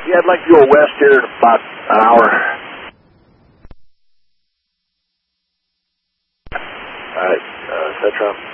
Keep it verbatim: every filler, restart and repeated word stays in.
Yeah, I'd like to go west here in about an hour. All right, uh, Cetron.